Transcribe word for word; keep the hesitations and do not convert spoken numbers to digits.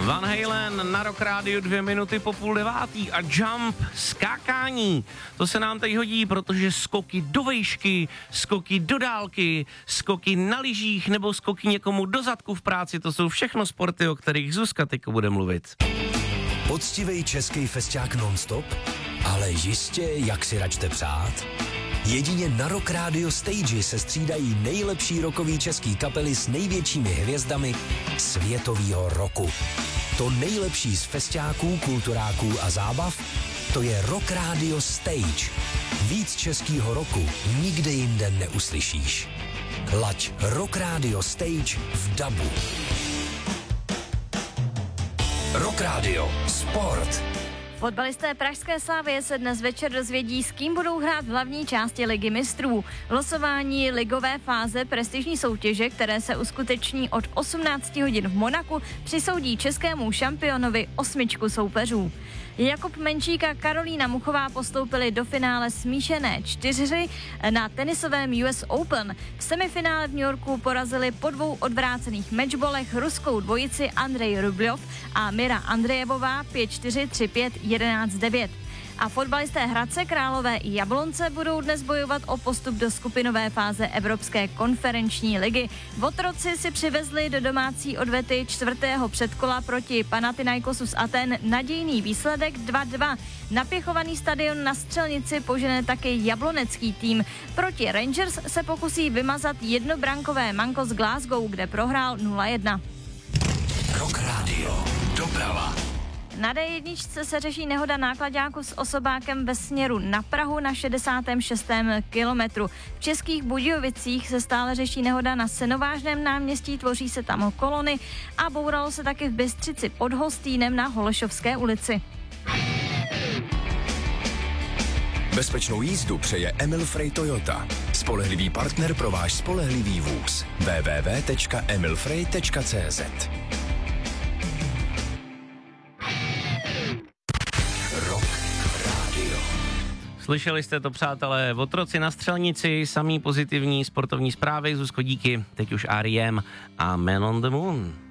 Van Halen na Rock Rádiu dvě minuty po půl devátý a Jump, skákání. To se nám teď hodí, protože skoky do vejšky, skoky do dálky, skoky na lyžích nebo skoky někomu do zadku v práci, to jsou všechno sporty, o kterých Zuzka teďko bude mluvit. Poctivej český festiák non-stop, ale jistě, jak si račte přát. Jedině na Rock Radio Stage se střídají nejlepší rockový český kapely s největšími hvězdami světového roku. To nejlepší z festiáků, kulturáků a zábav, to je Rock Radio Stage. Víc českýho roku nikde jinde neuslyšíš. Laď Rock Radio Stage v dabu. Rock Radio Sport. Fotbalisté pražské Slavie se dnes večer dozvědí, s kým budou hrát v hlavní části Ligy mistrů. Losování ligové fáze prestižní soutěže, které se uskuteční od osmnácti hodin v Monaku, přisoudí českému šampionovi osmičku soupeřů. Jakub Menčík a Karolína Muchová postoupili do finále smíšené čtyřhry na tenisovém U S Open. V semifinále v New Yorku porazili po dvou odvrácených matchbolech ruskou dvojici Andrej Rubljov a Mira Andrejevová pět čtyři, tři pět, jedenáct devět. A fotbalisté Hradce Králové i Jablonce budou dnes bojovat o postup do skupinové fáze Evropské konferenční ligy. Votroci si přivezli do domácí odvety čtvrtého předkola proti Panathinaikosu z Aten nadějný výsledek dva dva. Napěchovaný stadion na Střelnici požene taky jablonecký tým. Proti Rangers se pokusí vymazat jednobrankové manko z Glasgow, kde prohrál nula jedna. Rock Radio Doprava. Na D jedna se řeší nehoda náklaďáku s osobákem ve směru na Prahu na šedesátém šestém kilometru. V Českých Budějovicích se stále řeší nehoda na Senovážném náměstí, tvoří se tam kolony a bouralo se taky v Bystřici pod Hostýnem na Holešovské ulici. Bezpečnou jízdu přeje Emil Frey Toyota. Spolehlivý partner pro váš spolehlivý vůz. w w w tečka emil frey tečka c z. Slyšeli jste to, přátelé, Votroci na Střelnici, samý pozitivní sportovní zprávy, Zuzko, díky, teď už R E M a Man on the Moon.